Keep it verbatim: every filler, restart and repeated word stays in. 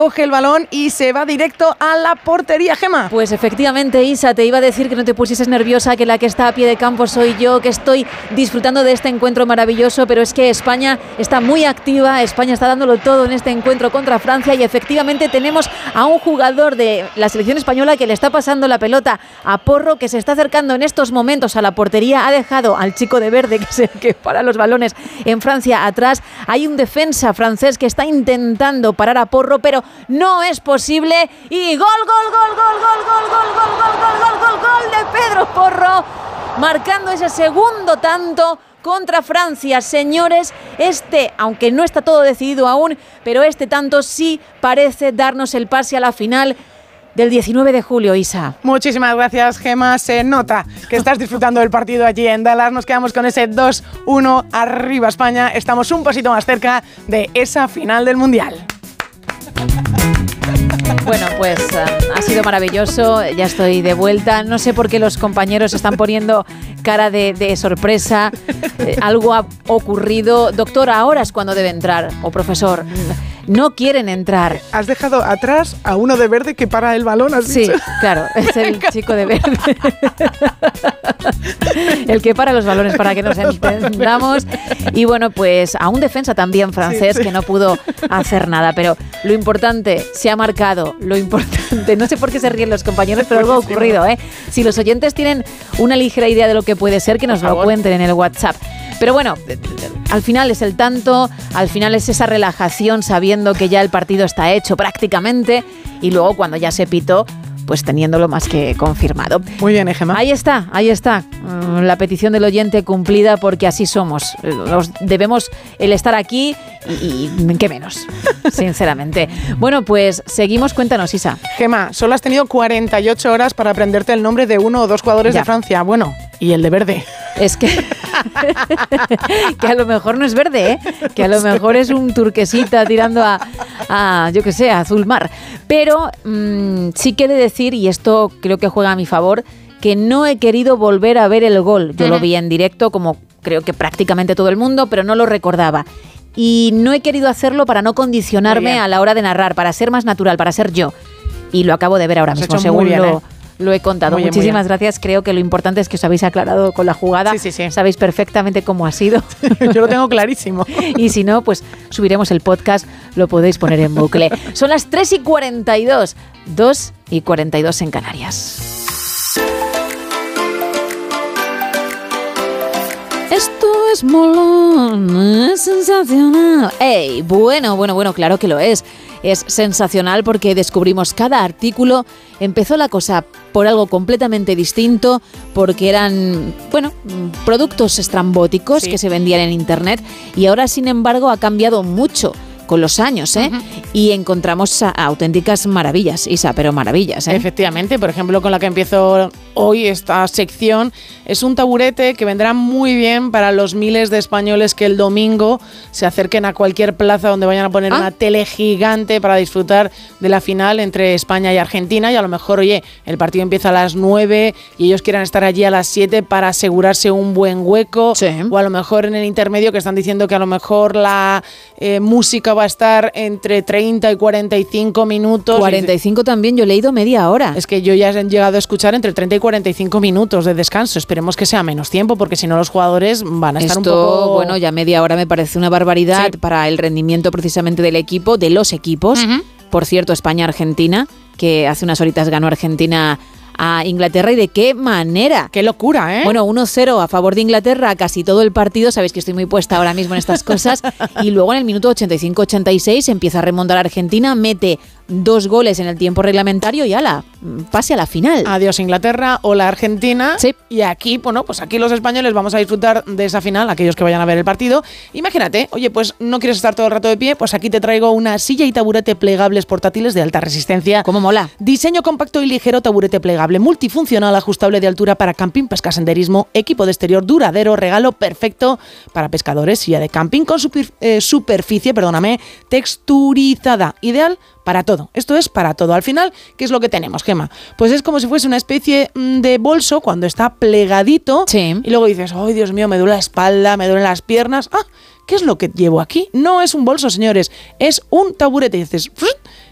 Coge el balón y se va directo a la portería, Gemma. Pues efectivamente, Isa, te iba a decir que no te pusieses nerviosa, que la que está a pie de campo soy yo, que estoy disfrutando de este encuentro maravilloso, pero es que España está muy activa, España está dándolo todo en este encuentro contra Francia y efectivamente tenemos a un jugador de la selección española que le está pasando la pelota a Porro, que se está acercando en estos momentos a la portería, ha dejado al chico de verde, que es el que para los balones en Francia atrás. Hay un defensa francés que está intentando parar a Porro, pero no es posible. Y gol, gol, gol, gol, gol, gol, gol, gol, gol, gol, gol, gol, gol de Pedro Porro, marcando ese segundo tanto contra Francia. Señores, este, aunque no está todo decidido aún, pero este tanto sí parece darnos el pase a la final del diecinueve de julio, Isa. Muchísimas gracias, Gemma. Se nota que estás disfrutando del partido allí en Dallas. Nos quedamos con ese dos uno arriba España. Estamos un pasito más cerca de esa final del Mundial. Bueno, pues uh, ha sido maravilloso, ya estoy de vuelta. No sé por qué los compañeros están poniendo cara de, de sorpresa. Eh, algo ha ocurrido. Doctor, ahora es cuando debe entrar. O profesor, no quieren entrar. Has dejado atrás a uno de verde que para el balón, ¿has Sí, dicho? claro, es el chico de verde. El que para los balones, para que nos entendamos. Y bueno, pues a un defensa también francés sí, sí. que no pudo hacer nada. Pero lo importante, se ha marcado. Lo importante, no sé por qué se ríen los compañeros, pero algo ha ocurrido, ¿eh? Si los oyentes tienen una ligera idea de lo que puede ser, que nos lo cuenten en el WhatsApp. Pero bueno, al final es el tanto, al final es esa relajación sabiendo que ya el partido está hecho prácticamente y luego cuando ya se pitó, pues teniéndolo más que confirmado. Muy bien, Gemma. Ahí está, ahí está. La petición del oyente cumplida porque así somos. Nos debemos el estar aquí y, y qué menos, sinceramente. Bueno, pues seguimos. Cuéntanos, Isa. Gemma, solo has tenido cuarenta y ocho horas para aprenderte el nombre de uno o dos jugadores ya. de Francia. Bueno, y el de verde. Es que, que a lo mejor no es verde, ¿eh? Que a lo mejor es un turquesita tirando a, a yo qué sé, a azul mar. Pero mmm, sí que he de decir, y esto creo que juega a mi favor, que no he querido volver a ver el gol. Yo uh-huh. lo vi en directo, como creo que prácticamente todo el mundo, pero no lo recordaba. Y no he querido hacerlo para no condicionarme a la hora de narrar, para ser más natural, para ser yo. Y lo acabo de ver ahora mismo, según bien, lo... ¿eh? Lo he contado. Muy bien, Muchísimas gracias. Creo que lo importante es que os habéis aclarado con la jugada. Sí, sí, sí. Sabéis perfectamente cómo ha sido. Yo lo tengo clarísimo. Y si no, pues subiremos el podcast, lo podéis poner en bucle. Son las tres y cuarenta y dos. dos y cuarenta y dos en Canarias. Esto es molón, es sensacional. ¡Ey! Bueno, bueno, bueno, claro que lo es. Es sensacional porque descubrimos cada artículo. Empezó la cosa por algo completamente distinto, porque eran, bueno, productos estrambóticos sí. que se vendían en internet y ahora, sin embargo, ha cambiado mucho con los años, ¿eh? Uh-huh. Y encontramos a, a auténticas maravillas, Isa, pero maravillas, ¿eh? Efectivamente, por ejemplo, con la que empiezo hoy esta sección, es un taburete que vendrá muy bien para los miles de españoles que el domingo se acerquen a cualquier plaza donde vayan a poner ¿Ah? una tele gigante para disfrutar de la final entre España y Argentina, y a lo mejor, oye, el partido empieza a las nueve y ellos quieran estar allí a las siete para asegurarse un buen hueco, sí. o a lo mejor en el intermedio que están diciendo que a lo mejor la eh, música va a estar entre treinta y cuarenta y cinco minutos. cuarenta y cinco también, yo he leído media hora. Es que yo ya he llegado a escuchar entre treinta y cuarenta y cinco minutos de descanso. Esperemos que sea menos tiempo, porque si no los jugadores van a estar Esto, un poco... bueno, ya media hora me parece una barbaridad sí. para el rendimiento precisamente del equipo, de los equipos. Uh-huh. Por cierto, España-Argentina, que hace unas horitas ganó Argentina a Inglaterra, y de qué manera. ¡Qué locura, eh! Bueno, uno cero a favor de Inglaterra casi todo el partido. Sabéis que estoy muy puesta ahora mismo en estas cosas. Y luego en el minuto ochenta y cinco ochenta y seis empieza a remontar Argentina, mete dos goles en el tiempo reglamentario y ala, pase a la final. Adiós Inglaterra, hola Argentina. Sí. Y aquí, bueno, pues aquí los españoles vamos a disfrutar de esa final, aquellos que vayan a ver el partido. Imagínate, oye, pues no quieres estar todo el rato de pie, pues aquí te traigo una silla y taburete plegables portátiles de alta resistencia. ¿Cómo mola? Diseño compacto y ligero, taburete plegable, multifuncional, ajustable de altura para camping, pesca, senderismo, equipo de exterior duradero, regalo perfecto para pescadores, silla de camping con super, eh, superficie, perdóname, texturizada, ideal para todo. Esto es para todo. Al final, ¿qué es lo que tenemos, Gemma? Pues es como si fuese una especie de bolso cuando está plegadito. Sí. Y luego dices, ¡ay, Dios mío, me duele la espalda, me duelen las piernas! ¡Ah! ¿Qué es lo que llevo aquí? No es un bolso, señores. Es un taburete. Y dices,